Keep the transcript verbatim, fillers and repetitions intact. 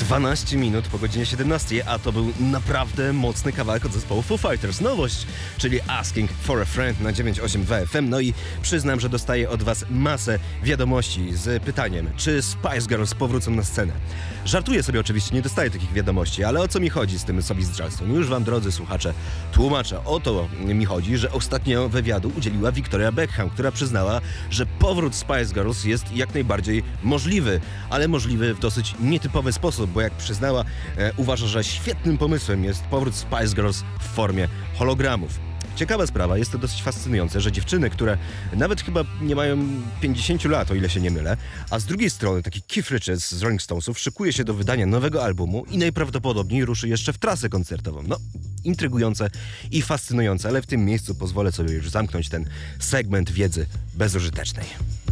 dwanaście minut po godzinie siedemnastej, a to był naprawdę mocny kawałek od zespołu Foo Fighters. Nowość, czyli Asking for a Friend na dziewięć osiem dwa F M. No i przyznam, że dostaję od was masę wiadomości z pytaniem, czy Spice Girls powrócą na scenę. Żartuję sobie oczywiście, nie dostaję takich wiadomości, ale o co mi chodzi z tym sobizdralstwem? Już wam, drodzy słuchacze, tłumaczę. O to mi chodzi, że ostatnio wywiadu udzieliła Victoria Beckham, która przyznała, że powrót Spice Girls jest jak najbardziej możliwy, ale możliwy w dosyć nietypowy sposób, bo jak przyznała, e, uważa, że świetnym pomysłem jest powrót Spice Girls w formie hologramów. Ciekawa sprawa, jest to dosyć fascynujące, że dziewczyny, które nawet chyba nie mają pięćdziesiąt lat, o ile się nie mylę, a z drugiej strony taki Keith Richards z Rolling Stonesów szykuje się do wydania nowego albumu i najprawdopodobniej ruszy jeszcze w trasę koncertową. No, intrygujące i fascynujące, ale w tym miejscu pozwolę sobie już zamknąć ten segment wiedzy bezużytecznej.